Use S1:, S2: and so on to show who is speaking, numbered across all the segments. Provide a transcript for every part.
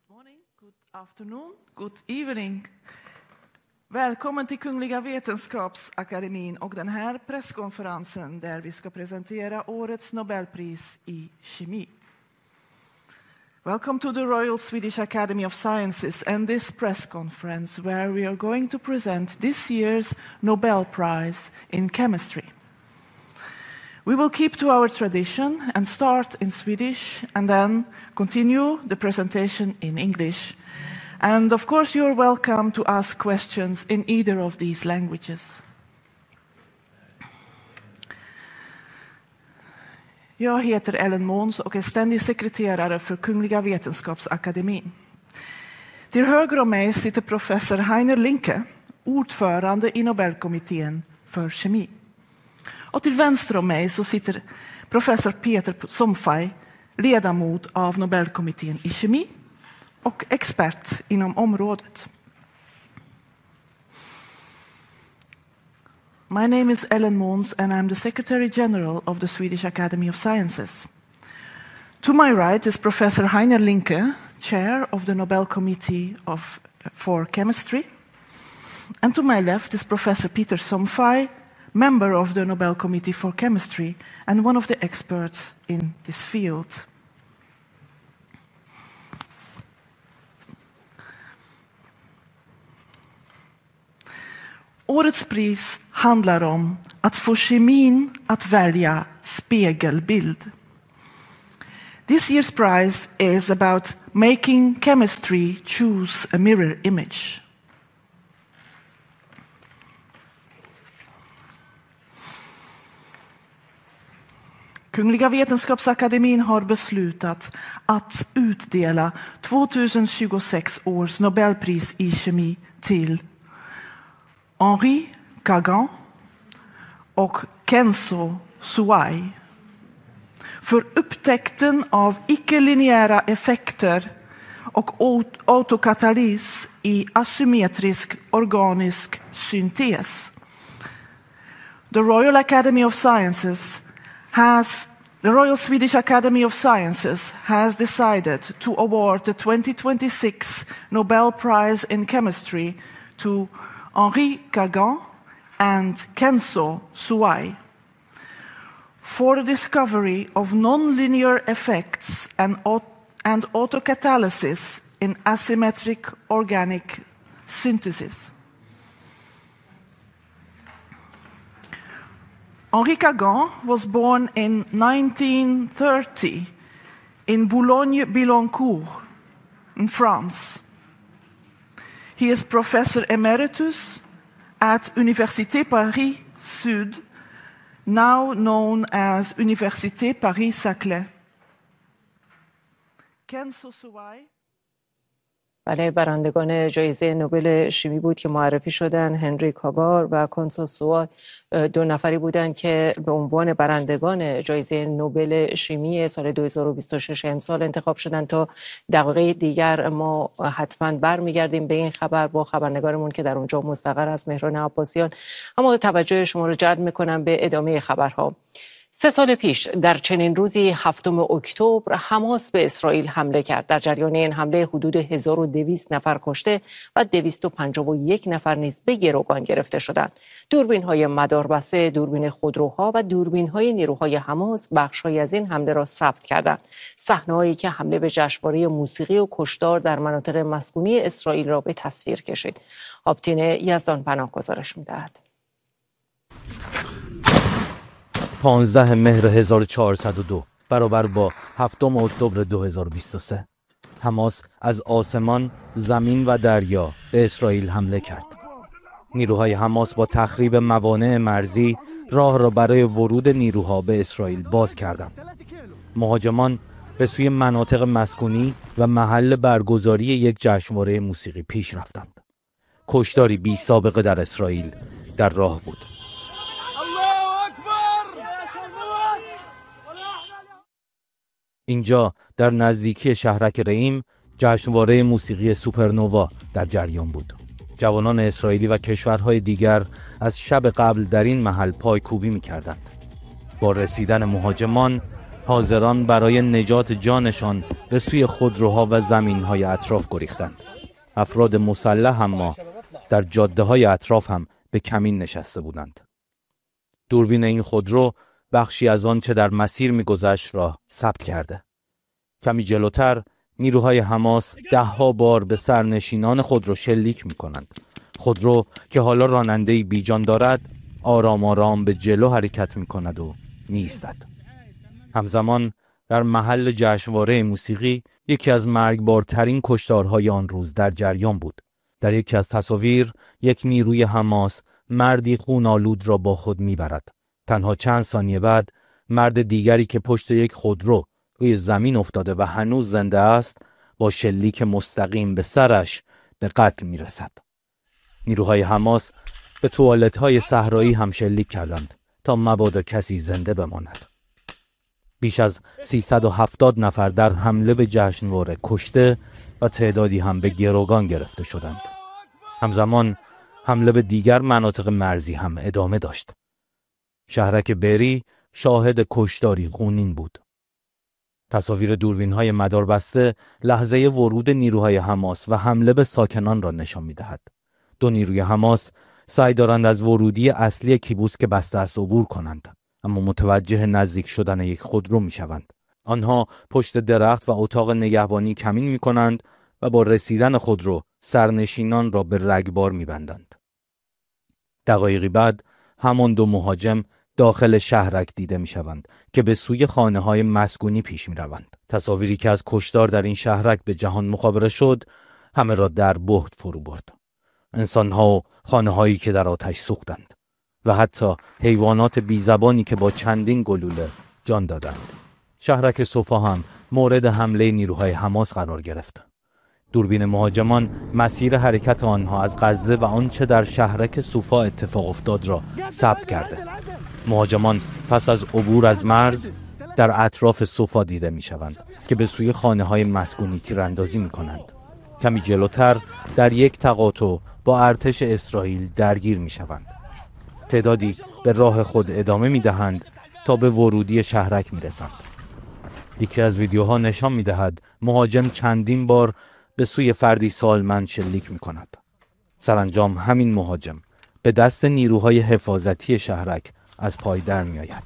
S1: Good morning, good afternoon, good evening. Välkommen till Kungliga Vetenskapsakademin och den här presskonferensen där vi ska presentera årets Nobelpris i kemi. Welcome to the Royal Swedish Academy of Sciences and this press conference where we are going to present this year's Nobel Prize in Chemistry. We will keep to our tradition and start in Swedish and then continue the presentation in English. And of course you're welcome to ask questions in either of these languages. Jag heter Ellen Måns och är ständig sekreterare för Kungliga Vetenskapsakademin. Till höger om mig sitter professor Heiner Linke, ordförande i Nobelkommittén för kemi. Och till vänster om mig så sitter professor Peter Somfay, ledamot av Nobelkommittén i kemi och expert inom området. My name is Ellen Måns and I'm the Secretary General of the Swedish Academy of Sciences. To my right is Professor Heiner Linke, Chair of the Nobel Committee for Chemistry. And to my left is Professor Peter Somfay, member of the Nobel Committee for Chemistry and one of the experts in this field. Årets pris handlar om att få kemin att välja spegelbild. This year's prize is about making chemistry choose a mirror image. Kungliga Vetenskapsakademin har beslutat att utdela 2026 års Nobelpris i kemi till Henri Kagan och Kenzo Suai för upptäckten av icke-linjära effekter och autokatalys i asymmetrisk organisk syntes. The Royal Swedish Academy of Sciences has decided to award the 2026 Nobel Prize in Chemistry to Henri Kagan and Kenzo Suai for the discovery of non-linear effects and autocatalysis in asymmetric organic synthesis. Henri Kagan was born in 1930 in Boulogne-Billancourt in France. He is Professor Emeritus at Université Paris Sud, now known as Université Paris-Saclay. Kenzo Suai.
S2: بله، برندگان جایزه نوبل شیمی بود که معرفی شدن. هنری کاگار و کنزو سوای دو نفری بودند که به عنوان برندگان جایزه نوبل شیمی سال 2026 امسال انتخاب شدند. تا دقایق دیگر ما حتما برمیگردیم به این خبر با خبرنگارمون که در اونجا مستقر است، مهران عباسیان. اما توجه شما رو جلب میکنم به ادامه خبرها. 3 سال پیش در چنین روزی 7 اکتبر حماس به اسرائیل حمله کرد. در جریان این حمله حدود 1200 نفر کشته و 251 نفر نیز به گروگان گرفته شدند. دوربین‌های مداربسته، دوربین خودروها و دوربین‌های نیروهای حماس بخش‌هایی از این حمله را ثبت کردند. صحنه‌هایی که حمله به جشنواره موسیقی و کشتار در مناطق مسکونی اسرائیل را به تصویر کشید. آبتین یزدان پناه گزارش می‌دهد.
S3: 15 مهر 1402 برابر با 7 اکتبر 2023 حماس از آسمان، زمین و دریا به اسرائیل حمله کرد. نیروهای حماس با تخریب موانع مرزی راه را برای ورود نیروها به اسرائیل باز کردند. مهاجمان به سوی مناطق مسکونی و محل برگزاری یک جشنواره موسیقی پیش رفتند. کشتاری بی سابقه در اسرائیل در راه بود. اینجا در نزدیکی شهرک رئیم جشنواره موسیقی سوپرنووا در جریان بود. جوانان اسرائیلی و کشورهای دیگر از شب قبل در این محل پایکوبی می‌کردند. با رسیدن مهاجمان حاضران برای نجات جانشان به سوی خودروها و زمین‌های اطراف گریختند. افراد مسلح اما در جاده‌های اطراف هم به کمین نشسته بودند. دوربین این خودرو بخشی از آن چه در مسیر می‌گذشت را ثبت کرده. کمی جلوتر نیروهای حماس 10 بار به سرنشینان خودرو شلیک می‌کنند. خودرو که حالا راننده‌ای بیجان دارد، آرام آرام به جلو حرکت می‌کند و می‌ایستد. همزمان در محل جشنواره موسیقی یکی از مرگبارترین کشتارهای آن روز در جریان بود. در یکی از تصاویر یک نیروی حماس مردی خون‌آلود را با خود می‌برد. تنها چند ثانیه بعد مرد دیگری که پشت یک خودرو روی زمین افتاده و هنوز زنده است با شلیک مستقیم به سرش به قتل می‌رسد. نیروهای حماس به توالت‌های صحرایی هم شلیک کردند تا مبادا کسی زنده بماند. بیش از 370 نفر در حمله به جشنواره کشته و تعدادی هم به گروگان گرفته شدند. همزمان حمله به دیگر مناطق مرزی هم ادامه داشت. شهرک بری شاهد کشتاری خونین بود. تصاویر دوربین‌های مداربسته لحظه ورود نیروهای حماس و حمله به ساکنان را نشان می‌دهد. 2 نیروی حماس سعی دارند از ورودی اصلی کیبوتز که بسته است عبور کنند، اما متوجه نزدیک شدن یک خودرو می‌شوند. آنها پشت درخت و اتاق نگهبانی کمین می‌کنند و با رسیدن خودرو سرنشینان را به رگبار می‌بندند. دقایقی بعد همان 2 مهاجم داخل شهرک دیده می‌شوند که به سوی خانه‌های مسکونی پیش می‌روند. تصاویری که از کشتار در این شهرک به جهان مخابره شد، همه را در بهت فرو برد. انسان‌ها و خانه‌هایی که در آتش سوختند و حتی حیوانات بیزبانی که با چندین گلوله جان دادند. شهرک صفا هم مورد حمله نیروهای حماس قرار گرفت. دوربین مهاجمان مسیر حرکت آنها از غزه و آنچه در شهرک صفا اتفاق افتاد را ثبت کرده. مهاجمان پس از عبور از مرز در اطراف صفا دیده می‌شوند که به سوی خانه‌های مسکونی تیراندازی می‌کنند. کمی جلوتر در یک تقاطع با ارتش اسرائیل درگیر می‌شوند. تعدادی به راه خود ادامه می‌دهند تا به ورودی شهرک می‌رسند. یکی از ویدیوها نشان می‌دهد مهاجم چندین بار به سوی فردی سالمند شلیک می‌کند. سرانجام همین مهاجم به دست نیروهای حفاظتی شهرک از پای در می‌آید.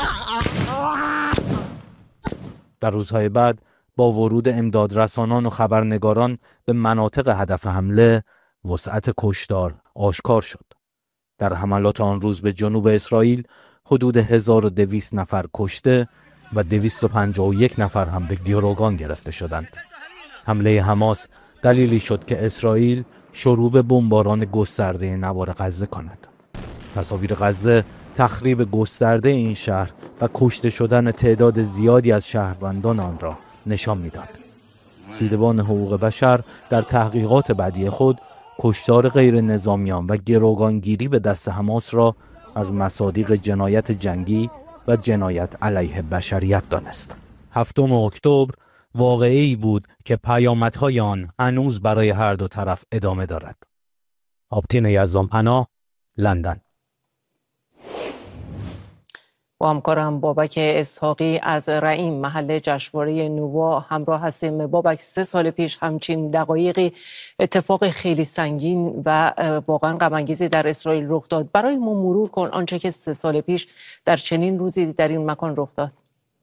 S3: در روزهای بعد با ورود امدادرسانان و خبرنگاران به مناطق هدف حمله، وسعت کشتار آشکار شد. در حملات آن روز به جنوب اسرائیل حدود 1200 نفر کشته و 251 نفر هم به گروگان گرفته شدند. حمله حماس دلیلی شد که اسرائیل شروع به بمباران گسترده نوار غزه کند. تصاویر غزه تخریب گسترده این شهر و کشته شدن تعداد زیادی از شهروندان آن را نشان می‌داد. دیدبان حقوق بشر در تحقیقات بعدی خود کشتار غیر نظامیان و گروگانگیری به دست حماس را از مصادیق جنایت جنگی و جنایت علیه بشریت دانست. 7 اکتبر واقعه‌ای بود که پیامدهای آن هنوز برای هر دو طرف ادامه دارد. آبتین یزدانپناه، لندن.
S2: با همکارم بابک اسحاقی از رعیم محل جشنواره نووا همراه هستیم. بابک، 3 سال پیش همچین دقایقی اتفاق خیلی سنگین و واقعا غم‌انگیزی در اسرائیل رخ داد. برای ما مرور کن آنچه که 3 سال پیش در چنین روزی در این مکان رخ داد.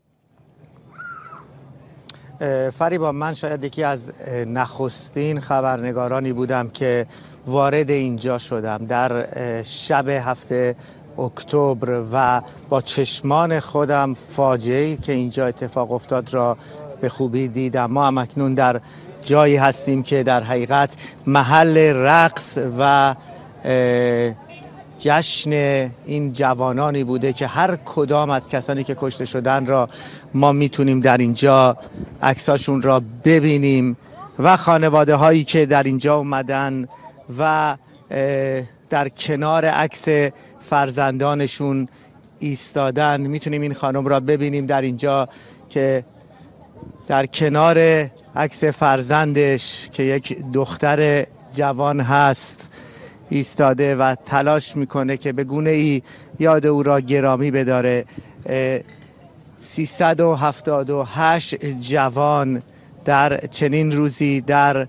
S4: فریبا، من شاید یکی از نخستین خبرنگارانی بودم که وارد اینجا شدم در شب 7 اکتبر و با چشمان خودم فاجعه‌ای که اینجا اتفاق افتاد را به خوبی دیدم. ما هم اکنون در جایی هستیم که در حقیقت محل رقص و جشن این جوانانی بوده که هر کدام از کسانی که کشته شدن را ما میتونیم در اینجا عکساشون را ببینیم و خانواده هایی که در اینجا اومدن و در کنار عکس فرزندانشون ایستادن. میتونیم این خانم را ببینیم در اینجا که در کنار عکس فرزندش که یک دختر جوان هست ایستاده و تلاش میکنه که به گونه ای یاد او را گرامی بداره. 378 جوان در چنین روزی در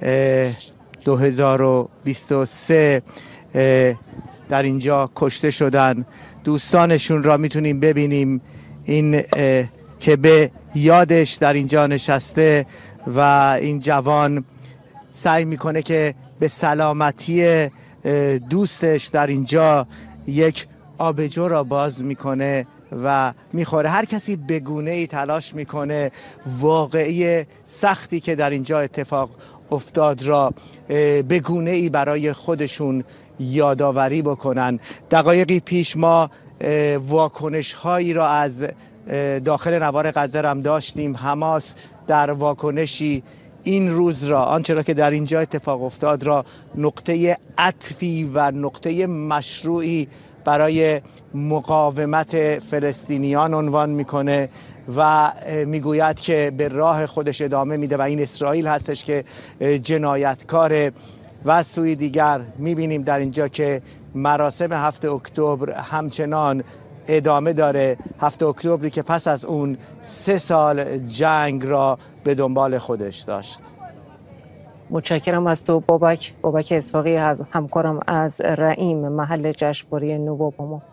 S4: 2023 در اینجا کشته شدن. دوستانشون را میتونیم ببینیم، این که به یادش در اینجا نشسته و این جوان سعی میکنه که به سلامتی دوستش در اینجا یک آبجو را باز میکنه و میخوره. هر کسی به گونه ای تلاش میکنه واقعی سختی که در اینجا اتفاق افتاد را به گونه ای برای خودشون یادآوری بکنن. دقایقی پیش ما واکنش هایی را از داخل نوار غزه هم داشتیم. حماس در واکنشی این روز را، آنچه را که در اینجا اتفاق افتاد را، نقطه عطفی و نقطه مشروعی برای مقاومت فلسطینیان عنوان میکنه و میگوید که به راه خودش ادامه میده و این اسرائیل هستش که جنایتکاره. و از سوی دیگر میبینیم در اینجا که مراسم 7 اکتبر همچنان ادامه داره. 7 اکتبری که پس از اون 3 سال جنگ را به دنبال خودش داشت.
S2: متشکرم از تو بابک اسحاقی، همکارم از رئیم محل جشنواره نووا با ما.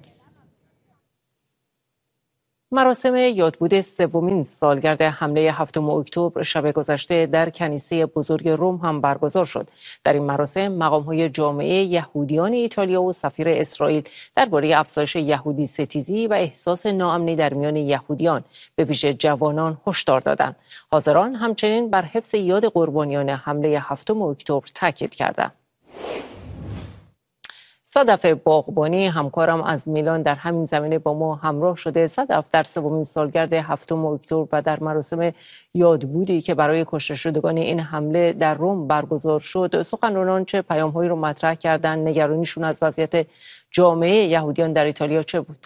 S2: مراسم یادبود سومین سالگرد حمله 7 اکتبر شب گذشته در کنیسه بزرگ روم هم برگزار شد. در این مراسم مقام‌های جامعه یهودیان ایتالیا و سفیر اسرائیل درباره افزایش یهودی ستیزی و احساس ناامنی در میان یهودیان به ویژه جوانان هشدار دادند. حاضران همچنین بر حفظ یاد قربانیان حمله 7 اکتبر تاکید کردند. صدف باغبانی همکارم از میلان در همین زمینه با ما همراه شده. صدف، در سومین سالگرد 7 اکتبر و در مراسم یادبودی که برای کشته شدگان این حمله در روم برگزار شد، سخنرانان چه پیام‌هایی رو مطرح کردند؟ نگرانیشون از وضعیت جامعه یهودیان در ایتالیا چه بود؟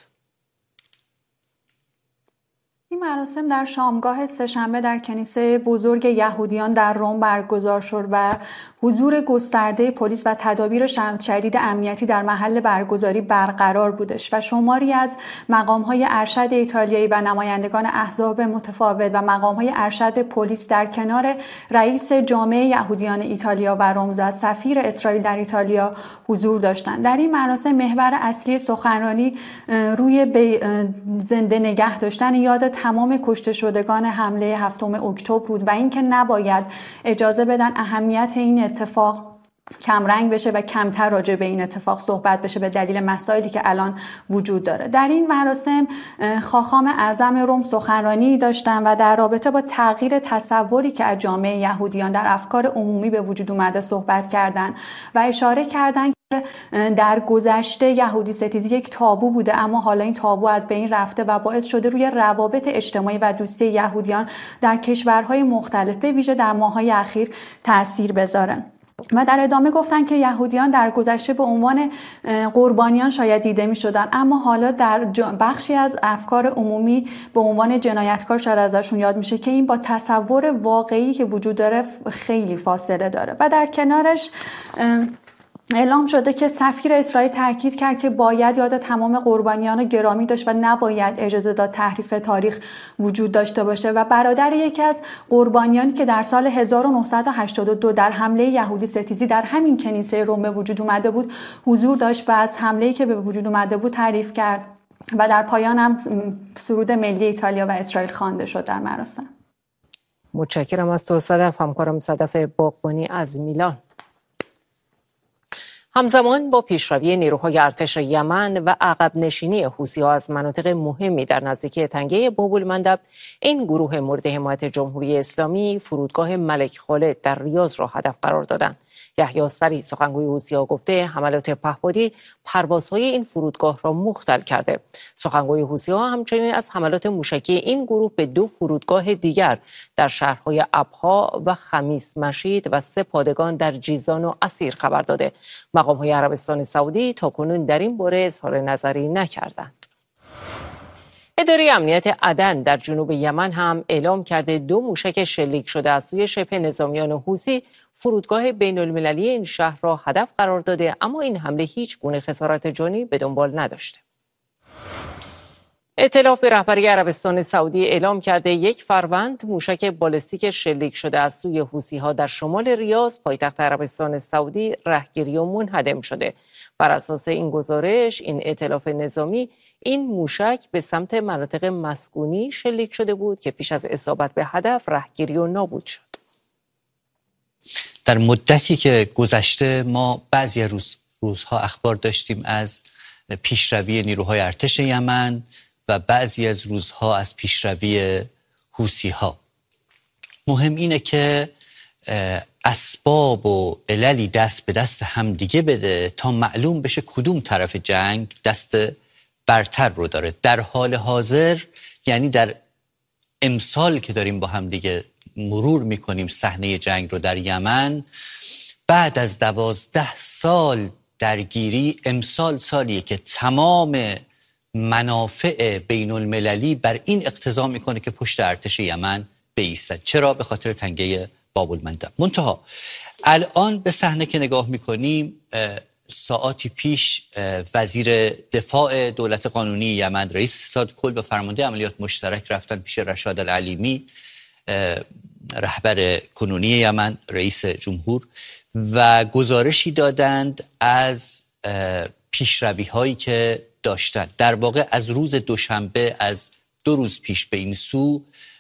S5: این مراسم در شامگاه سه‌شنبه در کنیسه بزرگ یهودیان در روم برگزار شد و حضور گسترده پلیس و تدابیر شدید امنیتی در محل برگزاری برقرار بودش و شماری از مقام‌های ارشد ایتالیایی و نمایندگان احزاب متفاوت و مقام‌های ارشد پلیس در کنار رئیس جامعه یهودیان ایتالیا و رومزاد سفیر اسرائیل در ایتالیا حضور داشتند. در این مراسم محور اصلی سخنرانی روی زنده نگه داشتن یاد تمام کشته شدگان حمله 7 اکتبر بود و اینکه نباید اجازه بدن اهمیت این اتفاق کمرنگ بشه و کمتر راجع به این اتفاق صحبت بشه به دلیل مسائلی که الان وجود داره. در این مراسم خاخام اعظم روم سخنرانی داشتن و در رابطه با تغییر تصوری که از جامعه یهودیان در افکار عمومی به وجود اومده صحبت کردن و اشاره کردن که در گذشته یهودی ستیزی یک تابو بوده، اما حالا این تابو از بین رفته و باعث شده روی روابط اجتماعی و دوستی یهودیان در کشورهای مختلف به ویژه در ماه‌های اخیر تأثیر بذاره. و در ادامه گفتن که یهودیان در گذشته به عنوان قربانیان شاید دیده می شدن، اما حالا در بخشی از افکار عمومی به عنوان جنایتکار شاید ازشون یاد میشه که این با تصور واقعی که وجود داره خیلی فاصله داره. و در کنارش اعلام شده که سفیر اسرائیل تاکید کرد که باید یاد تمام قربانیان گرامی داشت و نباید اجازه داد تحریف تاریخ وجود داشته باشه. و برادر یکی از قربانیانی که در سال 1982 در حمله یهودی ستیزی در همین کنیسه روم به وجود اومده بود حضور داشت و از حمله‌ای که به وجود اومده بود تعریف کرد و در پایان هم سرود ملی ایتالیا و اسرائیل خوانده شد در مراسم.
S2: متشکرم از تو صدف، همکارم صدف باغبانی از میلان. همزمان با پیشروی نیروهای ارتش یمن و عقب نشینی حوثی‌ها از مناطق مهمی در نزدیکی تنگه باب‌المندب، این گروه مورد حمایت جمهوری اسلامی فرودگاه ملک خالد در ریاض را هدف قرار دادند. یحیی سری، سخنگوی حوثی‌ها، گفته حملات پهپادی پروازهای این فرودگاه را مختل کرده. سخنگوی حوثی‌ها همچنین از حملات موشکی این گروه به 2 فرودگاه دیگر در شهرهای ابها و خمیس مشید و 3 پادگان در جیزان و اسیر خبر داده. مقام‌های عربستان سعودی تاکنون در این باره اظهار نظری نکردند. اداره امنیت عدن در جنوب یمن هم اعلام کرده 2 موشک شلیک شده از سوی شبه نظامیان حوثی فرودگاه بین المللی این شهر را هدف قرار داده، اما این حمله هیچ گونه خسارت جانی به دنبال نداشته. ائتلاف به رهبری عربستان سعودی اعلام کرده 1 فروند موشک بالستیک شلیک شده از سوی حوثی‌ها در شمال ریاض پایتخت عربستان سعودی رهگیری و منهدم شده. بر اساس این گزارش این ائتلاف نظامی این موشک به سمت مناطق مسکونی شلیک شده بود که پیش از اصابت به هدف رهگیری و نابود شد.
S6: در مدتی که گذشته ما بعضی روزها اخبار داشتیم از پیشروی نیروهای ارتش یمن و بعضی از روزها از پیشروی حوثی‌ها. مهم اینه که اسباب و عللی دست به دست همدیگه بده تا معلوم بشه کدوم طرف جنگ دست برتر رو داره. در حال حاضر، یعنی در امسال که داریم با همدیگه مرور میکنیم صحنه جنگ رو در یمن، بعد از 12 سال درگیری، امسال سالیه که تمام منافع بین المللی بر این اقتضا میکنه که پشت ارتش یمن بایستن. چرا؟ به خاطر تنگه باب المندب. منتها الان به صحنه که نگاه میکنیم، ساعاتی پیش وزیر دفاع دولت قانونی یمن، رئیس ستاد کل و فرمانده عملیات مشترک رفتن پیش رشاد العلیمی، رهبر کنونی یمن، رئیس جمهور، و گزارشی دادند از پیشروی هایی که داشتند. در واقع از روز دوشنبه، از 2 روز پیش به این سو،